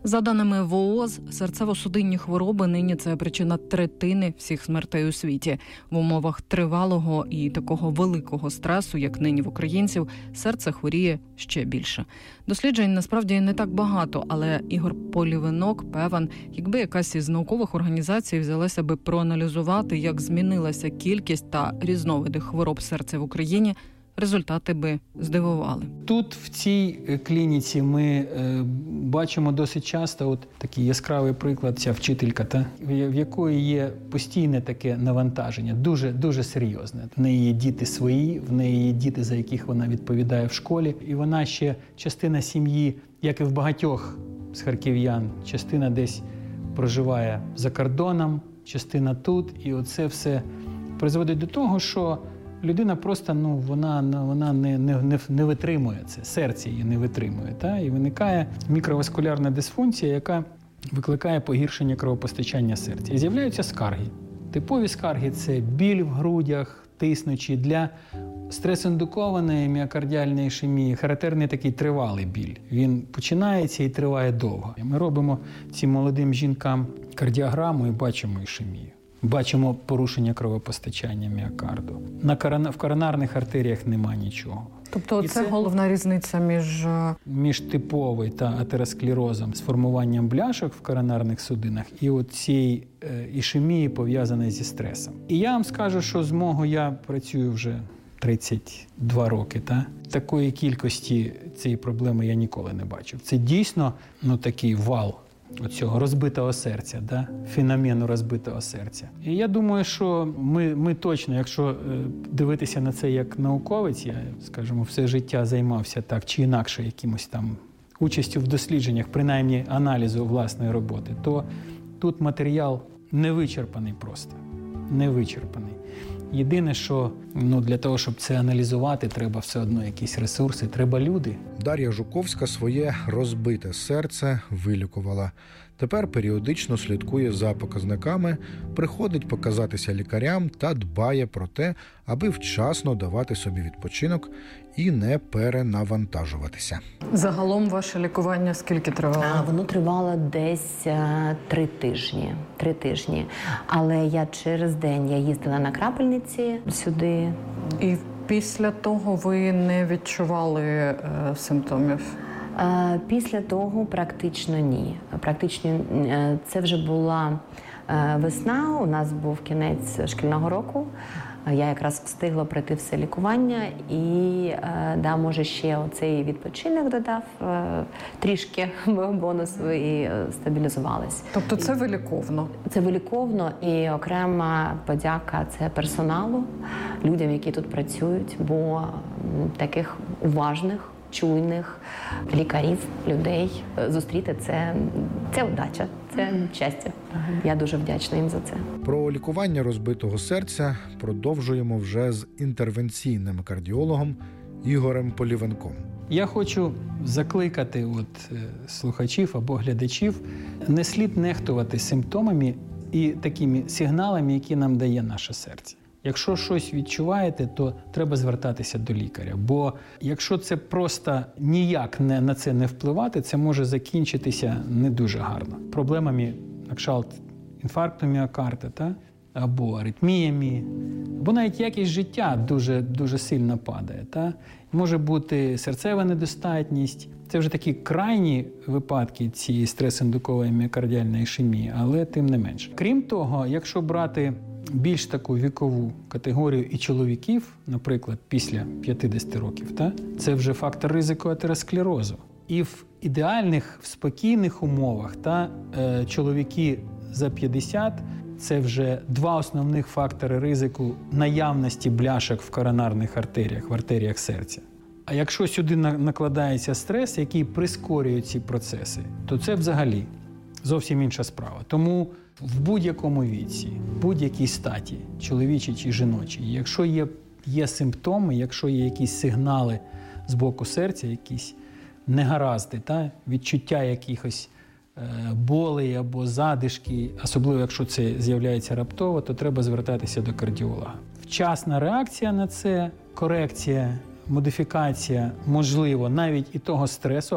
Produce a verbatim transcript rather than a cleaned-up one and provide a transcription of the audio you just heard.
За даними ВООЗ, серцево-судинні хвороби нині це причина третини всіх смертей у світі. В умовах тривалого і такого великого стресу, як нині в українців, серце хворіє ще більше. Досліджень насправді не так багато, але Ігор Полівинок певен, якби якась із наукових організацій взялася би проаналізувати, як змінилася кількість та різновиди хвороб серця в Україні, результати би здивували. Тут, в цій клініці, ми е, бачимо досить часто от такий яскравий приклад, ця вчителька, та, в якої є постійне таке навантаження, дуже, дуже серйозне. В неї є діти свої, в неї є діти, за яких вона відповідає в школі. І вона ще частина сім'ї, як і в багатьох з харків'ян, частина десь проживає за кордоном, частина тут. І оце все призводить до того, що людина просто, ну, вона, вона не, не, не витримує це, серце її не витримує. Та? І виникає мікроваскулярна дисфункція, яка викликає погіршення кровопостачання серця. І з'являються скарги. Типові скарги – це біль в грудях, тиснучі. Для стрес-індукованої міокардіальної ішемії характерний такий тривалий біль. Він починається і триває довго. Ми робимо цим молодим жінкам кардіограму і бачимо ішемію. Бачимо порушення кровопостачання міокарду. На корона... В коронарних артеріях нема нічого. Тобто це, це головна різниця між... Між типовий та атеросклерозом з формуванням бляшок в коронарних судинах і от цієї е, ішемії, пов'язаної зі стресом. І я вам скажу, що з мого, я працюю вже тридцять два роки, та? Такої кількості цієї проблеми я ніколи не бачив. Це дійсно, ну, такий вал оцього розбитого серця, да? Феномену розбитого серця. І я думаю, що ми, ми точно, якщо дивитися на це як науковець, я, скажімо, все життя займався так чи інакше якимось там участю в дослідженнях, принаймні аналізу власної роботи, то тут матеріал не вичерпаний просто. Не вичерпаний. Єдине, що, ну, для того, щоб це аналізувати, треба все одно якісь ресурси, треба люди. Дар'я Жуковська своє розбите серце вилікувала. Тепер періодично слідкує за показниками, приходить показатися лікарям та дбає про те, аби вчасно давати собі відпочинок і не перенавантажуватися. Загалом ваше лікування скільки тривало? А, воно тривало десь а, три тижні. Три тижні. Але я через день я їздила на крапельниці сюди. І після того ви не відчували е, симптомів? Після того практично ні. Практично це вже була весна, у нас був кінець шкільного року. Я якраз встигла пройти все лікування і, да, може, ще оцей відпочинок додав трішки бонусу і стабілізувалась. Тобто це виліковно? Це виліковно, і окрема подяка це персоналу, людям, які тут працюють, бо таких уважних, чуйних лікарів, людей зустріти це, це удача, це щастя. Я дуже вдячна їм за це. Про лікування розбитого серця продовжуємо вже з інтервенційним кардіологом Ігорем Полівинком. Я хочу закликати от слухачів або глядачів, не слід нехтувати симптомами і такими сигналами, які нам дає наше серце. Якщо щось відчуваєте, то треба звертатися до лікаря. Бо якщо це просто ніяк не, на це не впливати, це може закінчитися не дуже гарно. Проблемами на кшталт інфаркту міокарда, та? Або аритміями, або навіть якість життя дуже, дуже сильно падає. Та? Може бути серцева недостатність. Це вже такі крайні випадки цієї стрес-індукової міокардіальної ішемії, але тим не менше. Крім того, якщо брати більш таку вікову категорію і чоловіків, наприклад, після п'ятдесят років, та, це вже фактор ризику атеросклерозу. І в ідеальних, в спокійних умовах, та, е, чоловіки за п'ятдесят – це вже два основних фактори ризику наявності бляшок в коронарних артеріях, в артеріях серця. А якщо сюди накладається стрес, який прискорює ці процеси, то це взагалі зовсім інша справа. Тому в будь-якому віці, в будь-якій статі, чоловічій чи жіночій, якщо є, є симптоми, якщо є якісь сигнали з боку серця, якісь негаразди, та, відчуття якихось е, болей або задишки, особливо якщо це з'являється раптово, то треба звертатися до кардіолога. Вчасна реакція на це, корекція, модифікація, можливо, навіть і того стресу,